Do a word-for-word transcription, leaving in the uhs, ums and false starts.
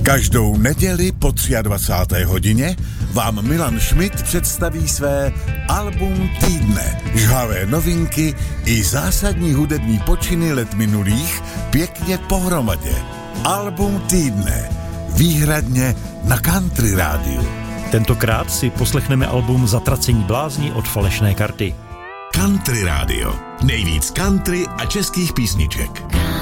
Každou neděli po dvacáté třetí hodině vám Milan Schmidt představí své album týdne. Žhavé novinky i zásadní hudební počiny let minulých pěkně pohromadě. Album týdne. Výhradně na Country rádiu. Tentokrát si poslechneme album Zatracení blázni od Falešné karty. Country rádio. Nejvíc country a českých písniček.